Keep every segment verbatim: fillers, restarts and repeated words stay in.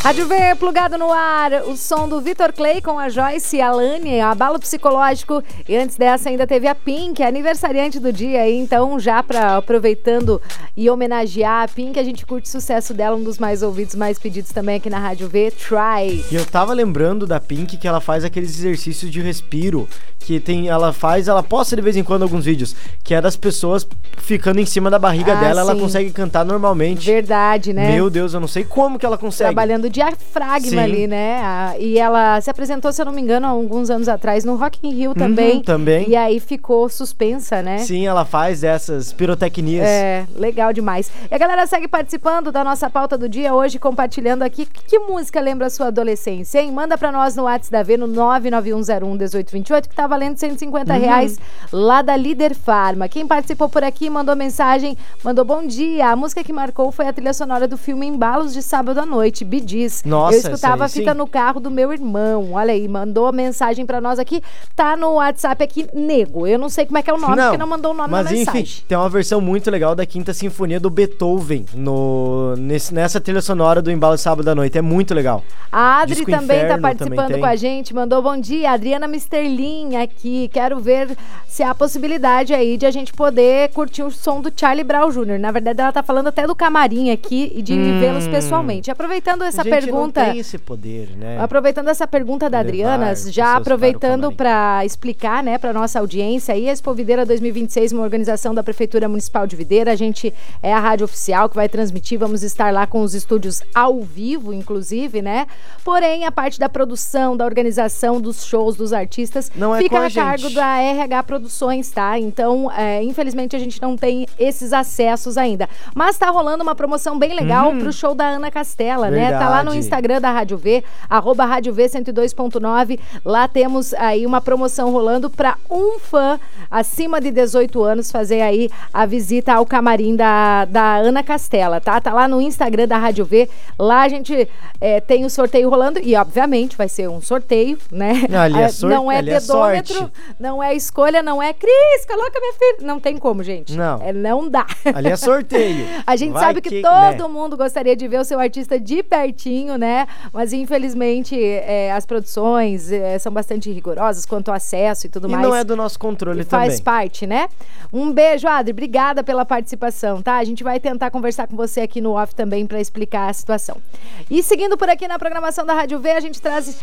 Rádio V, plugado no ar, o som do Vitor Clay com a Joyce e a Lani, abalo psicológico. E antes dessa ainda teve a Pink, aniversariante do dia. Então, já pra, aproveitando e homenagear a Pink, a gente curte o sucesso dela, um dos mais ouvidos, mais pedidos também aqui na Rádio V, Try. E eu tava lembrando da Pink que ela faz aqueles exercícios de respiro, que tem, ela faz, ela posta de vez em quando alguns vídeos, que é das pessoas ficando em cima da barriga ah, dela, sim. Ela consegue cantar normalmente. Verdade, né? Meu Deus, eu não sei como que ela consegue. Trabalhando diafragma Sim. ali, né? E ela se apresentou, se eu não me engano, há alguns anos atrás no Rock in Rio também. Uhum, também. E aí ficou suspensa, né? Sim, ela faz essas pirotecnias. É, legal demais. E a galera segue participando da nossa pauta do dia hoje, compartilhando aqui. Que, que música lembra a sua adolescência, hein? Manda pra nós no WhatsApp da V, no nove nove um zero um um oito dois oito, que tá valendo cento e cinquenta reais uhum. lá da Líder Farma. Quem participou por aqui, mandou mensagem, mandou bom dia. A música que marcou foi a trilha sonora do filme Embalos de Sábado à Noite, Bee Gees. Nossa, eu escutava a fita sim. no carro do meu irmão. Olha aí, mandou mensagem pra nós aqui. Tá no WhatsApp aqui, Nego. Eu não sei como é que é o nome, não, porque não mandou o nome mas na mensagem. Enfim, tem uma versão muito legal da Quinta Sinfonia do Beethoven no, nesse, nessa trilha sonora do Embalo de Sábado à Noite. É muito legal. A Adri Disco também Inferno tá participando também com a gente. Mandou bom dia. Adriana Misterlin aqui. Quero ver se há possibilidade aí de a gente poder curtir o som do Charlie Brown Júnior Na verdade, ela tá falando até do camarim aqui e de hum. vê-los pessoalmente. Aproveitando essa a gente pergunta... não tem esse poder, né? Aproveitando essa pergunta da Adriana, já aproveitando para explicar, né, para nossa audiência, aí a Expo Videira dois mil e vinte e seis, uma organização da Prefeitura Municipal de Videira. A gente é a rádio oficial que vai transmitir, vamos estar lá com os estúdios ao vivo, inclusive, né? Porém, a parte da produção, da organização dos shows dos artistas não é fica a, a cargo gente. da R H Produções, tá? Então, é, infelizmente, a gente não tem esses acessos ainda. Mas tá rolando uma promoção bem legal uhum. pro show da Ana Castela, Verdade. né? Tá lá no Instagram da Rádio V, arroba Rádio V cento e dois ponto nove. Lá temos aí uma promoção rolando para um fã acima de dezoito anos fazer aí a visita ao camarim da, da Ana Castela, tá? Tá lá no Instagram da Rádio V. Lá a gente é, tem o sorteio rolando e, obviamente, vai ser um sorteio, né? Ali é sorte, não é ali dedômetro, é não é escolha, não é Cris, coloca minha filha. Não tem como, gente. Não. É, não dá. Ali é sorteio. A gente vai sabe que, que todo né? mundo gostaria de ver o seu artista de pertinho, né? Mas, infelizmente, é, as produções é, são bastante rigorosas quanto ao acesso e tudo e mais. E não é do nosso controle também. Faz parte, né? Um beijo, Adri. Obrigada pela participação, tá? A gente vai tentar conversar com você aqui no off também para explicar a situação. E seguindo por aqui na programação da Rádio V, a gente traz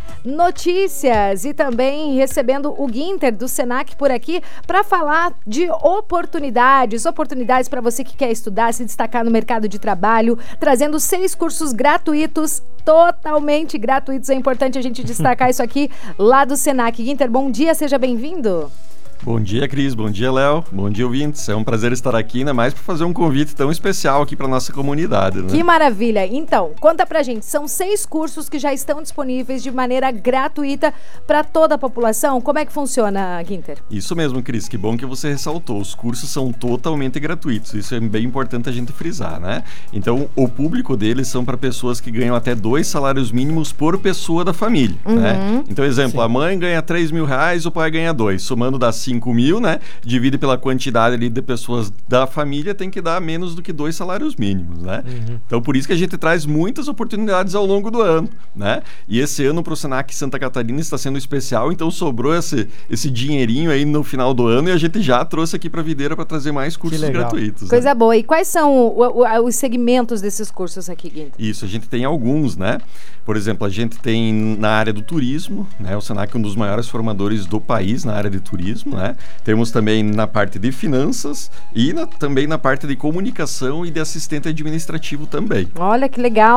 notícias e também recebendo o Guinter do Senac por aqui para falar de oportunidades, oportunidades para você que quer estudar, se destacar no mercado de trabalho, trazendo seis cursos gratuitos, totalmente gratuitos. É importante a gente destacar isso aqui lá do Senac. Guinter, bom dia, seja bem-vindo. Bom dia, Cris. Bom dia, Léo. Bom dia, ouvintes. É um prazer estar aqui, ainda mais para fazer um convite tão especial aqui para nossa comunidade, né? Que maravilha. Então, conta pra gente. São seis cursos que já estão disponíveis de maneira gratuita para toda a população. Como é que funciona, Guinter? Isso mesmo, Cris. Que bom que você ressaltou. Os cursos são totalmente gratuitos. Isso é bem importante a gente frisar, né? Então, o público deles são para pessoas que ganham até dois salários mínimos por pessoa da família, uhum. né? Então, exemplo, Sim. a mãe ganha três mil reais, o pai ganha dois. Somando dá cinco mil, né? Divide pela quantidade ali de pessoas da família, tem que dar menos do que dois salários mínimos, né? Uhum. Então, por isso que a gente traz muitas oportunidades ao longo do ano, né? E esse ano pro Senac Santa Catarina está sendo especial, então sobrou esse, esse dinheirinho aí no final do ano e a gente já trouxe aqui pra Videira para trazer mais cursos gratuitos. Coisa né? boa. E quais são o, o, os segmentos desses cursos aqui, Guinter? Isso, a gente tem alguns, né? Por exemplo, a gente tem na área do turismo, né? O Senac é um dos maiores formadores do país na área de turismo, né? Temos também na parte de finanças e na, também na parte de comunicação e de assistente administrativo também. Olha que legal.